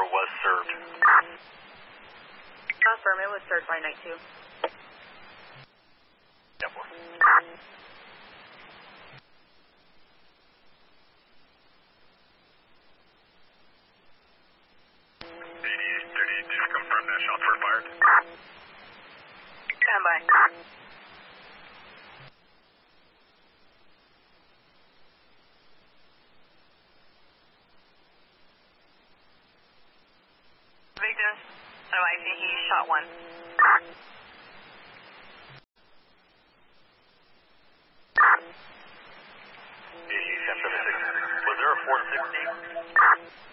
was served. Affirm, it was served by night 2. Yep. Confirm that shots were fired. Stand by. Victim, oh, I see he shot one. Was there a 460?